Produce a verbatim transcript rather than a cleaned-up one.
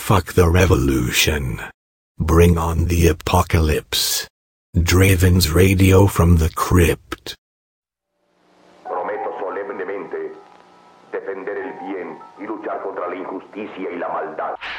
Fuck the revolution. Bring on the apocalypse. Draven's radio from the crypt. Prometo solemnemente defender el bien y luchar contra la injusticia y la maldad.